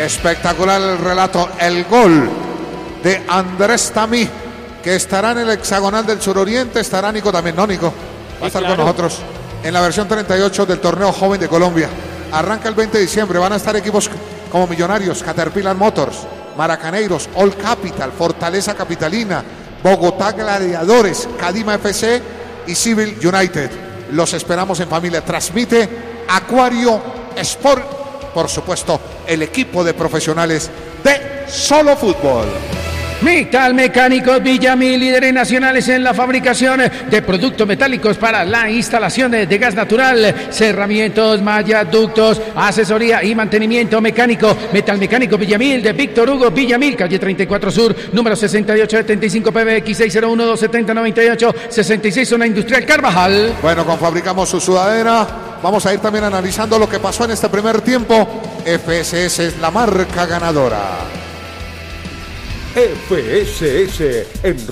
Espectacular el relato, el gol de Andrés Tamí, que estará en el hexagonal del suroriente. Estará Nico también, ¿no, Nico? Va a estar con nosotros en la versión 38 del torneo joven de Colombia. Arranca el 20 de diciembre, van a estar equipos como Millonarios, Caterpillar Motors, Maracaneiros, All Capital, Fortaleza Capitalina, Bogotá Gladiadores, Cadima FC y Civil United. Los esperamos en familia. Transmite Acuario Sport, por supuesto, el equipo de profesionales de Solo Fútbol. Metal Mecánicos Villamil, líderes nacionales en la fabricación de productos metálicos para la instalación de gas natural, cerramientos, mallas, ductos, asesoría y mantenimiento mecánico. Metal Mecánicos Villamil de Víctor Hugo Villamil, calle 34 Sur, número 6875 PBX 601-270-98 66, zona industrial Carvajal. Bueno, con Fabricamos su sudadera. Vamos a ir también analizando lo que pasó en este primer tiempo. FSS es la marca ganadora. FSS en